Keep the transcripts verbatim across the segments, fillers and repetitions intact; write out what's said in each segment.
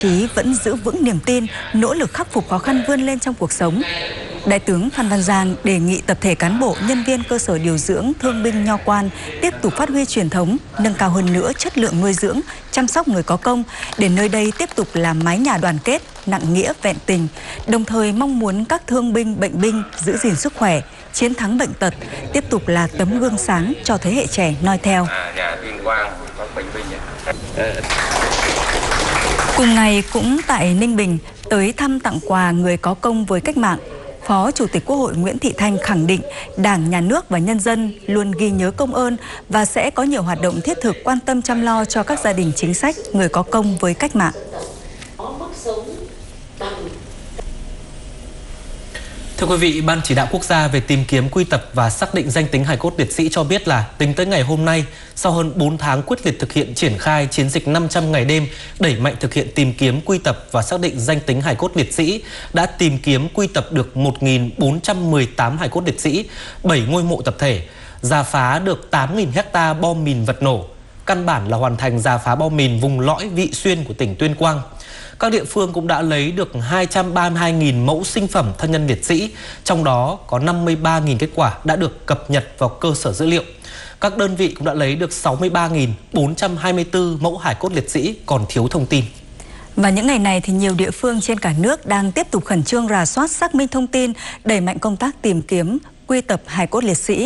chí vẫn giữ vững niềm tin, nỗ lực khắc phục khó khăn vươn lên trong cuộc sống. Đại tướng Phan Văn Giang đề nghị tập thể cán bộ, nhân viên cơ sở điều dưỡng thương binh nho quan tiếp tục phát huy truyền thống, nâng cao hơn nữa chất lượng nuôi dưỡng, chăm sóc người có công để nơi đây tiếp tục là mái nhà đoàn kết, nặng nghĩa vẹn tình. Đồng thời mong muốn các thương binh, bệnh binh giữ gìn sức khỏe, chiến thắng bệnh tật, tiếp tục là tấm gương sáng cho thế hệ trẻ noi theo. Cùng ngày cũng tại Ninh Bình, tới thăm tặng quà người có công với cách mạng, Phó Chủ tịch Quốc hội Nguyễn Thị Thanh khẳng định Đảng, Nhà nước và nhân dân luôn ghi nhớ công ơn và sẽ có nhiều hoạt động thiết thực quan tâm chăm lo cho các gia đình chính sách, người có công với cách mạng. Thưa quý vị, Ban Chỉ đạo Quốc gia về tìm kiếm, quy tập và xác định danh tính hài cốt liệt sĩ cho biết là tính tới ngày hôm nay, sau hơn bốn tháng quyết liệt thực hiện triển khai chiến dịch năm trăm ngày đêm, đẩy mạnh thực hiện tìm kiếm, quy tập và xác định danh tính hài cốt liệt sĩ, đã tìm kiếm, quy tập được một nghìn bốn trăm mười tám hài cốt liệt sĩ, bảy ngôi mộ tập thể, rà phá được tám nghìn hecta bom mìn vật nổ, căn bản là hoàn thành rà phá bom mìn vùng lõi Vị Xuyên của tỉnh Tuyên Quang. Các địa phương cũng đã lấy được hai trăm ba mươi hai nghìn mẫu sinh phẩm thân nhân liệt sĩ, trong đó có năm mươi ba nghìn kết quả đã được cập nhật vào cơ sở dữ liệu. Các đơn vị cũng đã lấy được sáu mươi ba nghìn bốn trăm hai mươi tư mẫu hài cốt liệt sĩ còn thiếu thông tin. Và những ngày này thì nhiều địa phương trên cả nước đang tiếp tục khẩn trương rà soát, xác minh thông tin, đẩy mạnh công tác tìm kiếm, quy tập hài cốt liệt sĩ.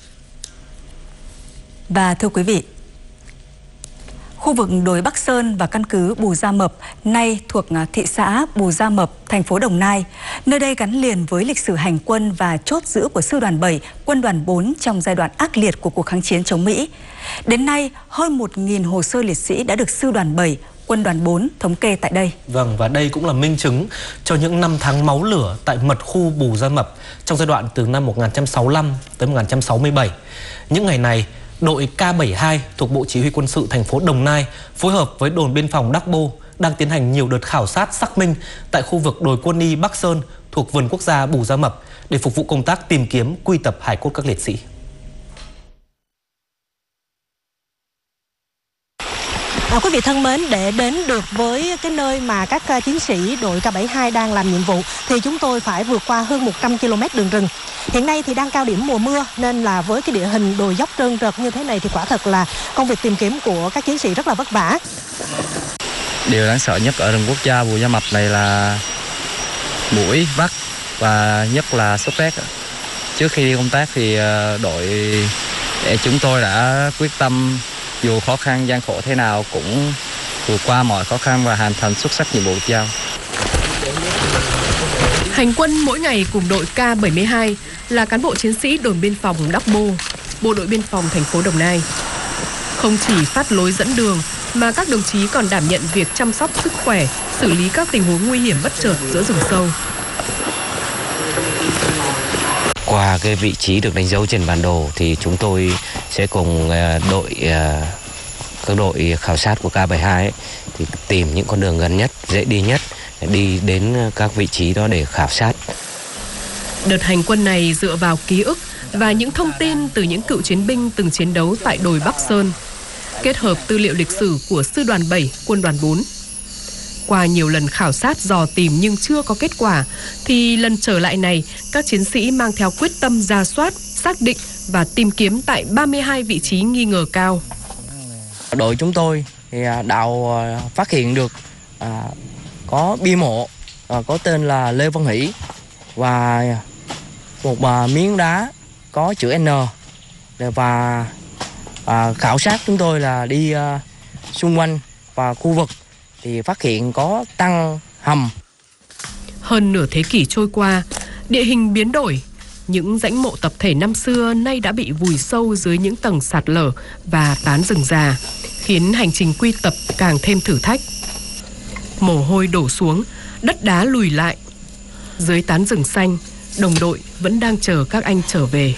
Và thưa quý vị, khu vực đồi Bắc Sơn và căn cứ Bù Gia Mập, nay thuộc thị xã Bù Gia Mập, thành phố Đồng Nai. Nơi đây gắn liền với lịch sử hành quân và chốt giữ của Sư đoàn bảy, Quân đoàn bốn trong giai đoạn ác liệt của cuộc kháng chiến chống Mỹ. Đến nay, hơn một nghìn hồ sơ liệt sĩ đã được Sư đoàn bảy, Quân đoàn bốn thống kê tại đây. Vâng, và đây cũng là minh chứng cho những năm tháng máu lửa tại mật khu Bù Gia Mập trong giai đoạn từ năm một nghìn chín trăm sáu mươi lăm tới một nghìn chín trăm sáu mươi bảy. Những ngày này, đội K bảy mươi hai thuộc Bộ Chỉ huy Quân sự thành phố Đồng Nai phối hợp với đồn biên phòng Đắc Bô đang tiến hành nhiều đợt khảo sát, xác minh tại khu vực đồi Quân y Bắc Sơn thuộc vườn quốc gia Bù Gia Mập để phục vụ công tác tìm kiếm, quy tập hài cốt các liệt sĩ. À, quý vị thân mến, để đến được với cái nơi mà các uh, chiến sĩ đội K bảy mươi hai đang làm nhiệm vụ thì chúng tôi phải vượt qua hơn một trăm ki lô mét đường rừng. Hiện nay thì đang cao điểm mùa mưa nên là với cái địa hình đồi dốc trơn trượt như thế này thì quả thật là công việc tìm kiếm của các chiến sĩ rất là vất vả. Điều đáng sợ nhất ở rừng quốc gia Bù Gia Mập này là muỗi, vắt và nhất là sốt rét. Trước khi đi công tác thì đội chúng tôi đã quyết tâm dù khó khăn gian khổ thế nào cũng vượt qua mọi khó khăn và hoàn thành xuất sắc nhiệm vụ được giao. Hành quân mỗi ngày cùng đội K bảy mươi hai là cán bộ chiến sĩ đồn biên phòng Đắc Bô, Bộ đội biên phòng thành phố Đồng Nai. Không chỉ phát lối dẫn đường mà các đồng chí còn đảm nhận việc chăm sóc sức khỏe, xử lý các tình huống nguy hiểm bất chợt giữa rừng sâu. Qua cái vị trí được đánh dấu trên bản đồ thì chúng tôi sẽ cùng đội các đội khảo sát của K bảy mươi hai ấy, thì tìm những con đường gần nhất, dễ đi nhất, đi đến các vị trí đó để khảo sát. Đợt hành quân này dựa vào ký ức và những thông tin từ những cựu chiến binh từng chiến đấu tại đồi Bắc Sơn, kết hợp tư liệu lịch sử của Sư đoàn bảy, Quân đoàn bốn. Qua nhiều lần khảo sát dò tìm nhưng chưa có kết quả, thì lần trở lại này, các chiến sĩ mang theo quyết tâm rà soát, xác định và tìm kiếm tại ba mươi hai vị trí nghi ngờ cao. Đội chúng tôi thì đào phát hiện được à, có bia mộ à, có tên là Lê Văn Hỷ và một à, miếng đá có chữ N, và à, khảo sát chúng tôi là đi à, xung quanh và khu vực thì phát hiện có tăng hầm. Hơn nửa thế kỷ trôi qua, địa hình biến đổi, những rãnh mộ tập thể năm xưa nay đã bị vùi sâu dưới những tầng sạt lở và tán rừng già, khiến hành trình quy tập càng thêm thử thách. Mồ hôi đổ xuống, đất đá lùi lại. Dưới tán rừng xanh, đồng đội vẫn đang chờ các anh trở về.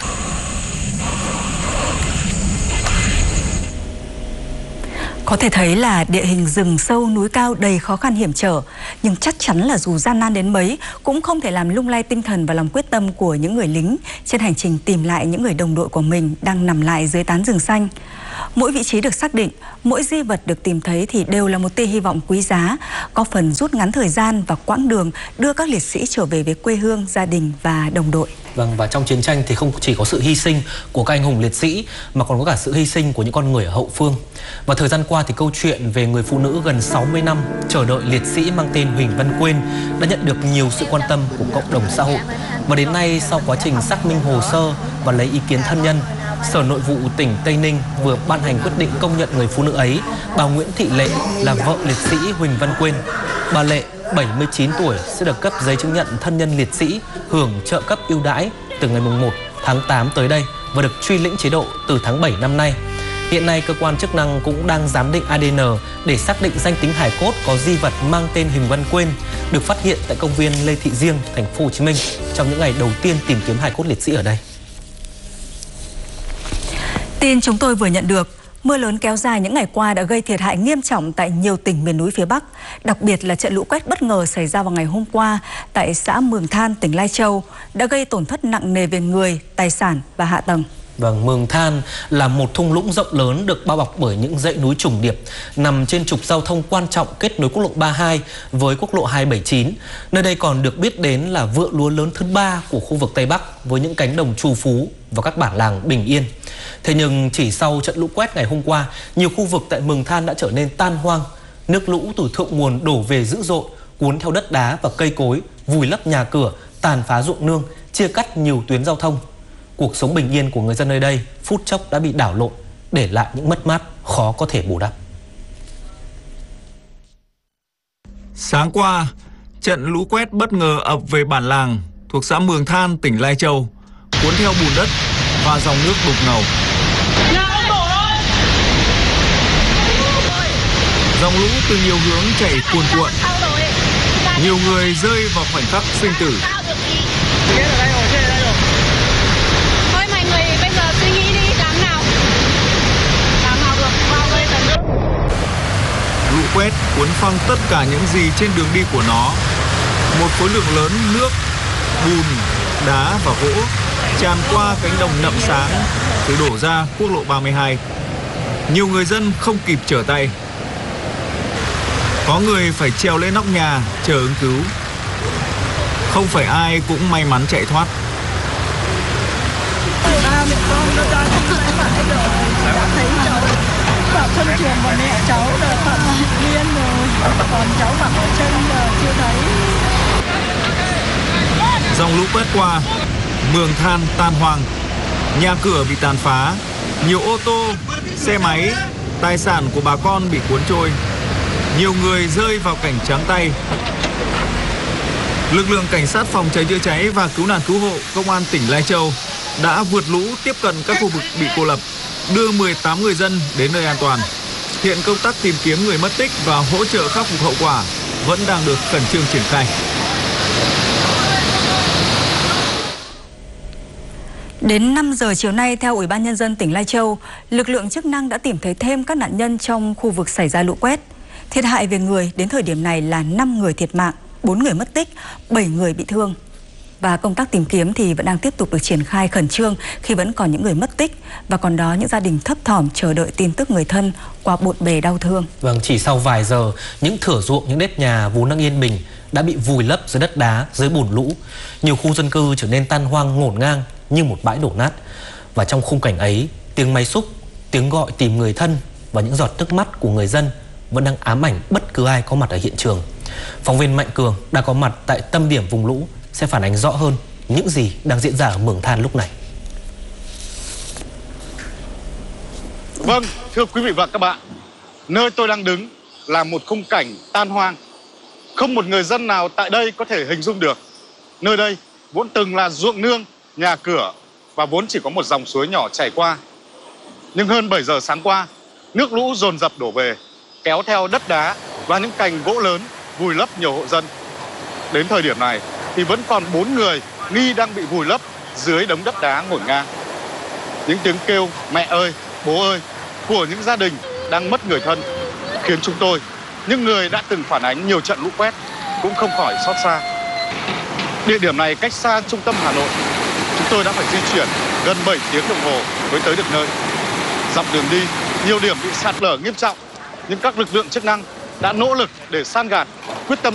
Có thể thấy là địa hình rừng sâu, núi cao đầy khó khăn hiểm trở, nhưng chắc chắn là dù gian nan đến mấy cũng không thể làm lung lay tinh thần và lòng quyết tâm của những người lính trên hành trình tìm lại những người đồng đội của mình đang nằm lại dưới tán rừng xanh. Mỗi vị trí được xác định, mỗi di vật được tìm thấy thì đều là một tia hy vọng quý giá, có phần rút ngắn thời gian và quãng đường đưa các liệt sĩ trở về với quê hương, gia đình và đồng đội. Vâng, và trong chiến tranh thì không chỉ có sự hy sinh của các anh hùng liệt sĩ mà còn có cả sự hy sinh của những con người ở hậu phương. Và thời gian qua thì câu chuyện về người phụ nữ gần sáu mươi năm chờ đợi liệt sĩ mang tên Huỳnh Văn Quên đã nhận được nhiều sự quan tâm của cộng đồng xã hội. Và đến nay, sau quá trình xác minh hồ sơ và lấy ý kiến thân nhân, Sở Nội vụ tỉnh Tây Ninh vừa ban hành quyết định công nhận người phụ nữ ấy, bà Nguyễn Thị Lệ, là vợ liệt sĩ Huỳnh Văn Quên. Bà Lệ, bảy mươi chín tuổi, sẽ được cấp giấy chứng nhận thân nhân liệt sĩ hưởng trợ cấp ưu đãi từ ngày một tháng tám tới đây và được truy lĩnh chế độ từ tháng bảy năm nay. Hiện nay, cơ quan chức năng cũng đang giám định a đê en để xác định danh tính hài cốt có di vật mang tên Huỳnh Văn Quên được phát hiện tại công viên Lê Thị Riêng, thành phố Hồ Chí Minh trong những ngày đầu tiên tìm kiếm hài cốt liệt sĩ ở đây. Tin chúng tôi vừa nhận được, mưa lớn kéo dài những ngày qua đã gây thiệt hại nghiêm trọng tại nhiều tỉnh miền núi phía Bắc, đặc biệt là trận lũ quét bất ngờ xảy ra vào ngày hôm qua tại xã Mường Than, tỉnh Lai Châu đã gây tổn thất nặng nề về người, tài sản và hạ tầng. Vâng, Mường Than là một thung lũng rộng lớn được bao bọc bởi những dãy núi trùng điệp, nằm trên trục giao thông quan trọng kết nối quốc lộ ba mươi hai với quốc lộ hai trăm bảy mươi chín. Nơi đây còn được biết đến là vựa lúa lớn thứ ba của khu vực Tây Bắc với những cánh đồng trù phú và các bản làng bình yên. Thế nhưng chỉ sau trận lũ quét ngày hôm qua, nhiều khu vực tại Mường Than đã trở nên tan hoang. Nước lũ từ thượng nguồn đổ về dữ dội, cuốn theo đất đá và cây cối, vùi lấp nhà cửa, tàn phá ruộng nương, chia cắt nhiều tuyến giao thông. Cuộc sống bình yên của người dân nơi đây phút chốc đã bị đảo lộn, để lại những mất mát khó có thể bù đắp. Sáng qua, trận lũ quét bất ngờ ập về bản làng thuộc xã Mường Than, tỉnh Lai Châu, cuốn theo bùn đất và dòng nước đục ngầu. Dòng lũ từ nhiều hướng chảy cuồn cuộn, nhiều người rơi vào khoảnh khắc sinh tử. Thôi mọi người bây giờ suy nghĩ đi, làm nào làm nào được vào đây tận nước. Lũ quét cuốn phăng tất cả những gì trên đường đi của nó. Một khối lượng lớn nước, bùn, đá và gỗ tràn qua cánh đồng nậm sáng rồi đổ ra quốc lộ ba mươi hai. Nhiều người dân không kịp trở tay. Có người phải trèo lên nóc nhà chờ ứng cứu. Không phải ai cũng may mắn chạy thoát. Ba mẹ con nó đang mãi mãi rồi, đã thấy cháu vào sân trường và mẹ cháu là Phạm Thị Liên rồi, còn cháu mặc ở chân là chưa thấy. Dòng lũ quét qua, Mường Than tan hoang, nhà cửa bị tàn phá, nhiều ô tô, xe máy, tài sản của bà con bị cuốn trôi, nhiều người rơi vào cảnh trắng tay. Lực lượng cảnh sát phòng cháy chữa cháy và cứu nạn cứu hộ công an tỉnh Lai Châu đã vượt lũ tiếp cận các khu vực bị cô lập, đưa mười tám người dân đến nơi an toàn. Hiện công tác tìm kiếm người mất tích và hỗ trợ khắc phục hậu quả vẫn đang được khẩn trương triển khai. Đến năm giờ chiều nay, theo Ủy ban Nhân dân tỉnh Lai Châu, lực lượng chức năng đã tìm thấy thêm các nạn nhân trong khu vực xảy ra lũ quét. Thiệt hại về người đến thời điểm này là năm người thiệt mạng, bốn người mất tích, bảy người bị thương. Và công tác tìm kiếm thì vẫn đang tiếp tục được triển khai khẩn trương khi vẫn còn những người mất tích và còn đó những gia đình thấp thỏm chờ đợi tin tức người thân qua bộn bề đau thương. Vâng, chỉ sau vài giờ, những thửa ruộng, những nếp nhà vốn đang yên bình đã bị vùi lấp dưới đất đá, dưới bùn lũ. Nhiều khu dân cư trở nên tan hoang ngổn ngang như một bãi đổ nát. Và trong khung cảnh ấy, tiếng máy xúc, tiếng gọi tìm người thân và những giọt nước mắt của người dân vẫn đang ám ảnh bất cứ ai có mặt ở hiện trường. Phóng viên Mạnh Cường đã có mặt tại tâm điểm vùng lũ sẽ phản ánh rõ hơn những gì đang diễn ra ở Mường Than lúc này. Vâng, thưa quý vị và các bạn, nơi tôi đang đứng là một khung cảnh tan hoang. Không một người dân nào tại đây có thể hình dung được. Nơi đây vốn từng là ruộng nương, nhà cửa và vốn chỉ có một dòng suối nhỏ chảy qua. Nhưng hơn bảy giờ sáng qua, nước lũ dồn dập đổ về, kéo theo đất đá và những cành gỗ lớn vùi lấp nhiều hộ dân. Đến thời điểm này thì vẫn còn bốn người nghi đang bị vùi lấp dưới đống đất đá ngổn ngang. Những tiếng kêu mẹ ơi, bố ơi của những gia đình đang mất người thân, khiến chúng tôi, những người đã từng phản ánh nhiều trận lũ quét, cũng không khỏi xót xa. Địa điểm này cách xa trung tâm Hà Nội, chúng tôi đã phải di chuyển gần bảy tiếng đồng hồ mới tới được nơi. Dọc đường đi, nhiều điểm bị sạt lở nghiêm trọng, nhưng các lực lượng chức năng đã nỗ lực để san gạt, quyết tâm